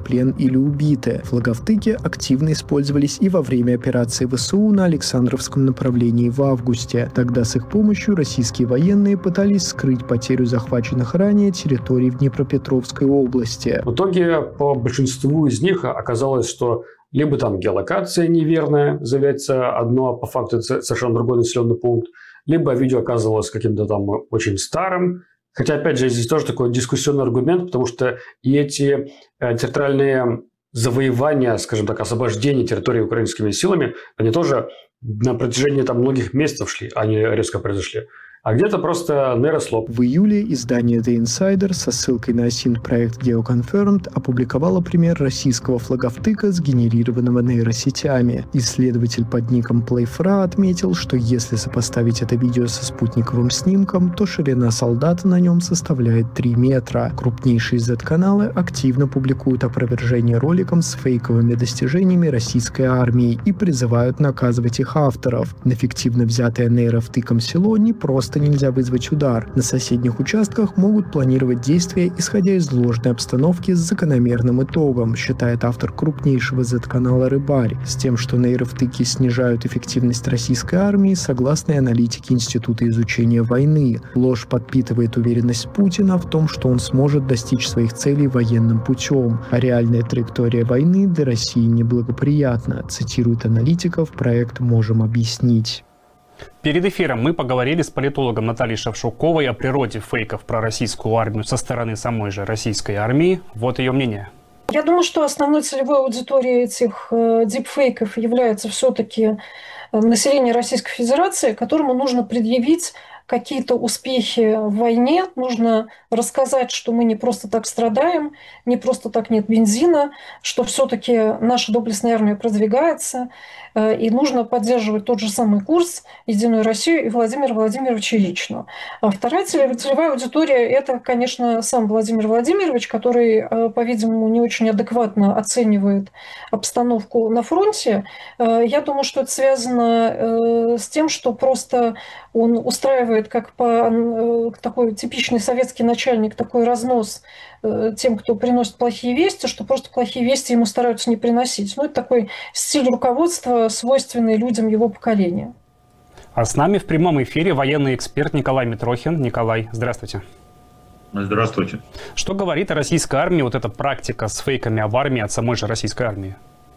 плен или убиты. Флаговтыки активно использовались и во время операции ВСУ на Александровском направлении в августе. Тогда с их помощью российские военные пытались скрыть потерю захваченных ранее территорий в Днепропетровской области. В итоге по большинству из них оказалось, что либо там геолокация неверная, заявляется одно, а по факту это совершенно другой населенный пункт, либо видео оказывалось каким-то там очень старым. Хотя, опять же, здесь тоже такой дискуссионный аргумент, потому что и эти территориальные завоевания, скажем так, освобождение территории украинскими силами, они тоже на протяжении там многих месяцев шли, они резко произошли. А где-то просто нейрослоп. В июле издание The Insider со ссылкой на OSINT-проект GeoConfirmed опубликовало пример российского флаговтыка, сгенерированного нейросетями. Исследователь под ником Playfra отметил, что если сопоставить это видео со спутниковым снимком, то ширина солдата на нем составляет 3 метра. Крупнейшие Z-каналы активно публикуют опровержение роликом с фейковыми достижениями российской армии и призывают наказывать их авторов. На фиктивно взятое нейровтыком село не просто нельзя вызвать удар. На соседних участках могут планировать действия, исходя из ложной обстановки с закономерным итогом, считает автор крупнейшего Z-канала «Рыбарь», с тем, что нейровтыки снижают эффективность российской армии, согласно аналитике Института изучения войны. Ложь подпитывает уверенность Путина в том, что он сможет достичь своих целей военным путем, а реальная траектория войны для России неблагоприятна, цитирует аналитиков проект «Можем объяснить». Перед эфиром мы поговорили с политологом Натальей Шевчуковой о природе фейков про российскую армию со стороны самой же российской армии. Вот ее мнение. Я думаю, что основной целевой аудиторией этих дипфейков является все-таки население Российской Федерации, которому нужно предъявить какие-то успехи в войне, нужно рассказать, что мы не просто так страдаем, не просто так нет бензина, что все-таки наша доблестная армия продвигается, и нужно поддерживать тот же самый курс «Единую Россию» и Владимира Владимировича лично. А вторая целевая аудитория – это, конечно, сам Владимир Владимирович, который, по-видимому, не очень адекватно оценивает обстановку на фронте. Я думаю, что это связано с тем, что просто он устраивает, как такой типичный советский начальник, такой разнос тем, кто приносит плохие вести, что просто плохие вести ему стараются не приносить. Ну, это такой стиль руководства, свойственный людям его поколения. А с нами в прямом эфире военный эксперт Николай Митрохин. Николай, здравствуйте. Здравствуйте. Что говорит о российской армии вот эта практика с фейками об армии от самой же российской армии?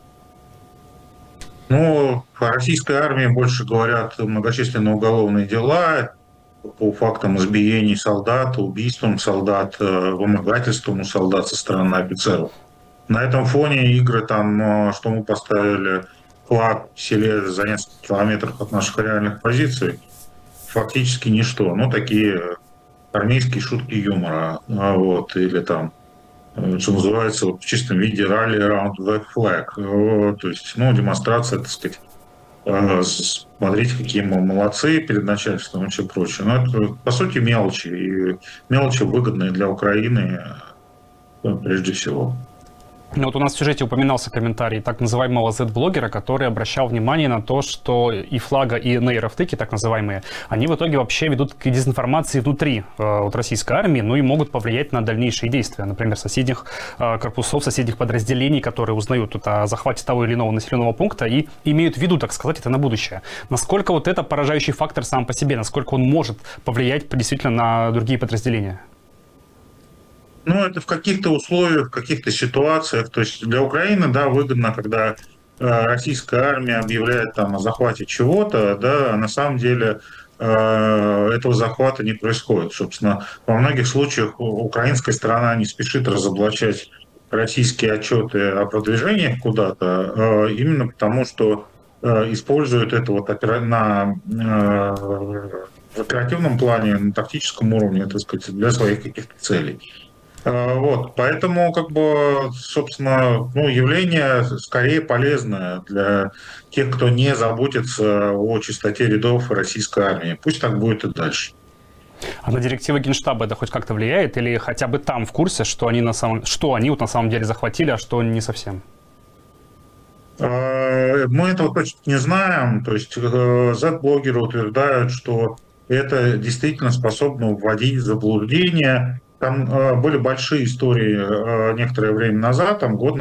Ну, о российской армии больше говорят многочисленные уголовные дела по фактам избиений солдат, убийствам солдат, вымогательством у солдат со стороны офицеров. На этом фоне игры там, что мы поставили флаг в селе за несколько километров от наших реальных позиций, фактически ничто. Ну, такие армейские шутки юмора, вот, или там, что называется, вот, в чистом виде rally around the flag. Вот, то есть, ну, демонстрация, так сказать, смотрите, какие мы молодцы перед начальством и все прочее. Но это, по сути, мелочи. И мелочи выгодные для Украины прежде всего. Ну, вот у нас в сюжете упоминался комментарий так называемого Z-блогера, который обращал внимание на то, что и флага, и нейровтыки, так называемые, они в итоге вообще ведут к дезинформации внутри вот, российской армии, ну и могут повлиять на дальнейшие действия, например, соседних корпусов, соседних подразделений, которые узнают тут о захвате того или иного населенного пункта и имеют в виду, так сказать, это на будущее. Насколько вот это поражающий фактор сам по себе, насколько он может повлиять действительно на другие подразделения? Ну, это в каких-то условиях, в каких-то ситуациях. То есть для Украины, да, выгодно, когда российская армия объявляет там о захвате чего-то, да, а на самом деле этого захвата не происходит. Собственно, во многих случаях украинская сторона не спешит разоблачать российские отчеты о продвижении куда-то, именно потому, что используют это вот в оперативном плане, на тактическом уровне, так сказать, для своих каких-то целей. Вот, поэтому, как бы, собственно, ну, явление скорее полезное для тех, кто не заботится о чистоте рядов российской армии. Пусть так будет и дальше. А на директивы Генштаба это хоть как-то влияет? Или хотя бы там в курсе, что они вот на самом деле захватили, а что не совсем? Мы этого точно не знаем. То есть Z-блогеры утверждают, что это действительно способно вводить в заблуждение. Там были большие истории некоторое время назад, там год